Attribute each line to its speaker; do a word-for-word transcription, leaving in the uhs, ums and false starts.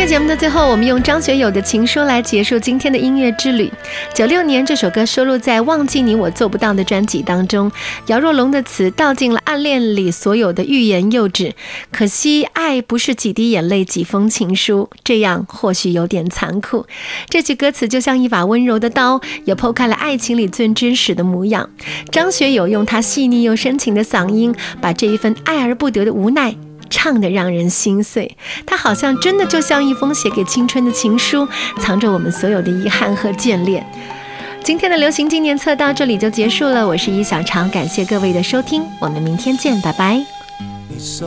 Speaker 1: 乐节目的最后，我们用张学友的情书来结束今天的音乐之旅。九六年这首歌收录在《忘记你我做不到》的专辑当中，姚若龙的词道尽了暗恋里所有的欲言又止。可惜爱不是几滴眼泪几封情书，这样或许有点残酷。这句歌词就像一把温柔的刀，也剖开了爱情里最真实的模样。张学友用他细腻又深情的嗓音，把这一份爱而不得的无奈唱得让人心碎。他好像真的就像一封写给青春的情书，藏着我们所有的遗憾和眷恋。今天的流行纪念册到这里就结束了，我是一小长，感谢各位的收听，我们明天见，拜拜。